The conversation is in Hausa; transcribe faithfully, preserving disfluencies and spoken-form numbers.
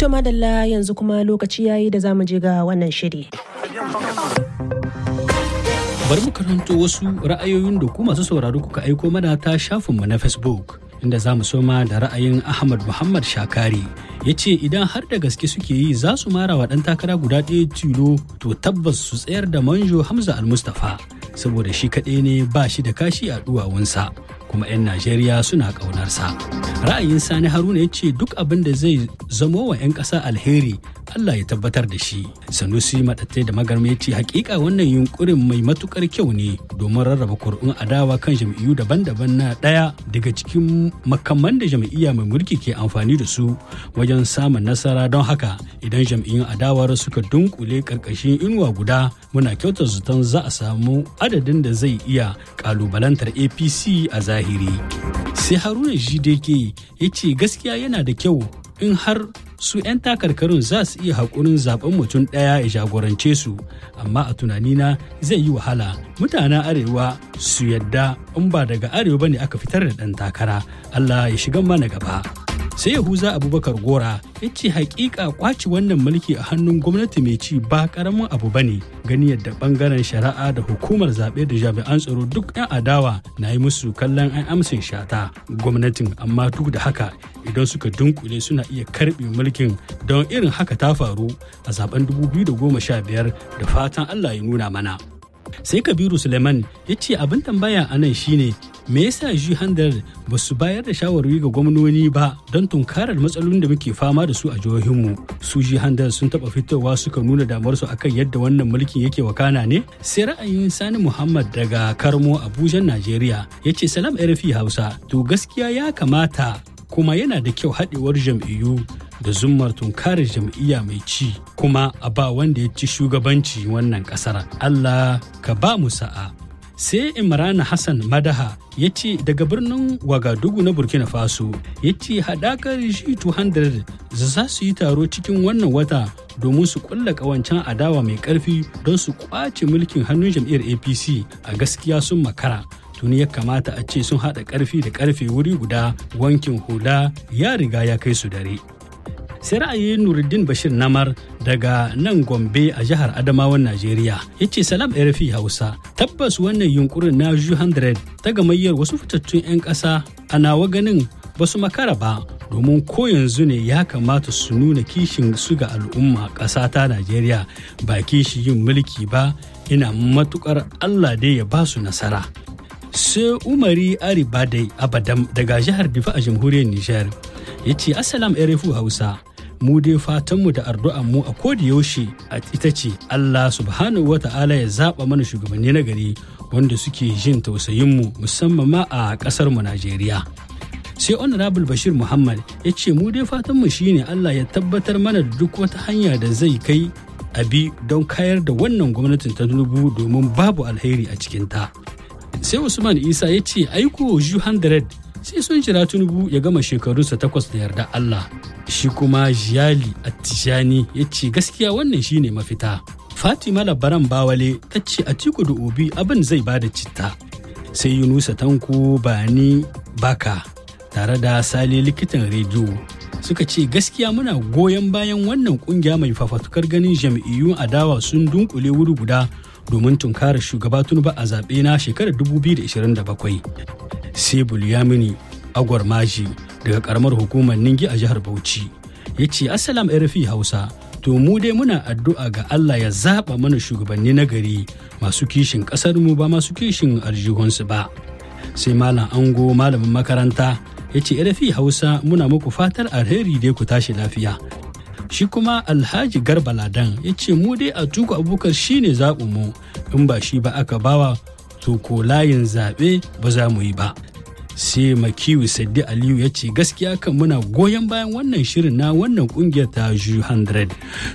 To madalla yanzu kuma lokaci yayi da zamu je ga wannan shiri. Bari mu karanto wasu ra'ayoyin da ku masu sauraro kuka aiko mana ta shafinmu na Facebook, inda za mu soma da ra'ayin Ahmad Muhammad Shakari. Ya ce idan har da gaske suke yi za su mara wa ɗan takara guda ɗaya tilo, to tabbas su tsayar da Manjo Hamza Al-Mustapha, saboda shi kaɗai ne ba shi da kashi a duwawunsa, kuma 'yan Najeriya suna ƙaunarsa. Ra'ayin Sani Haruna ya ce duk abin da zai zamo wa 'yan ƙasa alheri Allah ya tabbatar da shi. Sanusi Maɗattai da Magarma ya ce hakika wannan yunkurin mai matukar kyau ne domin rarraba kuri'un adawa kan jam'iyyu daban-daban na ɗaya daga cikin makaman da jam'iyya mai mulki ke amfani da su wajen samun nasara. Don haka idan jam'iyyun adawar suka dunkule karkashin inuwa guda, muna kyautar zaton za a samu adadin da zai iya kalubalantar A P C a zahiri. Sai Haruna Jideke ya ce gaskiya yana da kyau in har su 'yan takarkarun za su iya haƙurin zaben mutum ɗaya ya jagorance su, amma a tunanina zai yi wahala mutanen arewa su yadda in ba daga arewa bane aka fitar da ɗan takara. Allah ya shiga mana gaba. Sai Yahuza Abubakar Gora ya ce hakika kwaci wannan mulki a hannun gwamnati mai ci ba karamin abu bane, gani yadda bangaren shari'a da hukumar zaɓe da jami'an tsaro duk 'yan adawa na yi musu kallon an amsin shata gwamnatin, amma duk da haka idan suka dunkule suna iya karɓe mulkin. Don irin haka ta faru a zaben dubu biyu da goma sha biyar, da fatan Allah ya nuna mana. Sai Kabiru Suleiman ya ce abin tambaya a nan shine me yasa G one hundred ba su bayar da shawarwari ga gwamnoni ba don tunkarar matsalolin da muke fama da su a jihohinmu. Su G one hundred sun taɓa fitowa suka nuna damarsu akan yadda wannan mulkin yake wakana ne. Sai ra'ayin Sani Muhammad daga Karmo, Abuja, Najeriya ya ce salam R F I Hausa, to gaskiya ya kamata kuma yana da kyau haɗewar jam'iyyu da zummar tunkarar jam'iyya mai ci, kuma a ba wanda ya ci shugabanci wannan ƙasar. Allah ka ba mu sa'a. Sai Imran Hassan Madaha ya ce daga birnin Wagadugu na Burkina Faso, ya ce haɗakar G two hundred za su yi taro cikin wannan wata domin su kulla ƙawancen adawa mai ƙarfi don su ƙwace mulkin hannun jam'iyyar A P C. A gaskiya sun makara, tuni ya kamata a ce sun haɗa ƙarfi da ƙarfe wuri guda, wankin hula ya riga ya kai su dare. Sai ra'ayin Nuruddin Bashir Namar daga nan Gombe a jihar Adamawan Najeriya ya ce salam R F I Hausa, tabbas wannan yunkurin na G one hundred ta gamayyar wasu fitattun 'yan ƙasa a nawa ganin ba su makara ba, domin ko yanzu ne ya kamata su nuna kishin su ga al'umma ƙasa ta Najeriya, ba kishi yin mulki ba. Ina matukar Allah dai ya ba su nasara. Sai Umari Aribadai Abadam daga jihar Difa a jamhuriyar Nijar ya ce assalam R F I Hausa, mu dai fatanmu da addu'anmu a koda yaushe ita ce Allah subhanahu wa ta'ala ya zaɓa mana shugabanni na gari wanda suke jin tausayinmu, musamman ma a ƙasarmu Najeriya. Sai Honorable Bashir Muhammad ya ce mu dai fatanmu shine Allah ya tabbatar mana da duk wata hanya da zai kai abi don kayar da wannan gwamnatin ta Tinubu, domin babu alheri a cikinta. Sai Usman Isa ya ce aiko G one hundred sai sun jira Tinubu ya gama shekarunsa takwas da yarda Allah. Shi kuma Jiyali Attijani ya ce gaskiya wannan shine mafita. Fatima Labaran Bawale ta ce Atiku da Obi abin zai bada citta. Sai Yunusa Tanko Bani Baka tare da Sale likitan rediyo suka ce gaskiya muna goyon bayan wannan kungiya mai fafatukar ganin jam'iyyun adawa sun dunkule wuri guda domin tunkarar shugaba Tinubu a zaɓe na shekarar dubu biyu da ashirin da bakwai. Sai Bulyamini Agwar Maji daga karamar hukumar Ningi a jihar Bauchi ya ce assalam R F I Hausa, to mu dai muna addu'a ga Allah ya zaɓa mana shugabanni na gari masu kishin ƙasar mu ba masu kishin aljihunsu ba. Sai Malam Ango malamin makaranta ya ce R F I Hausa muna muku fatar alheri dai ku tashi lafiya. Shi kuma Alhaji Garba Ladan ya ce mu dai Atiku Abubakar shine zaɓinmu, in ba shi ba aka bawa to ko layin zaɓe ba za mu yi ba. Sai Makiyu Saddi Aliyu ya ce gaskiya kan muna goyon bayan wannan shirin na wannan kungiyar ta G one hundred.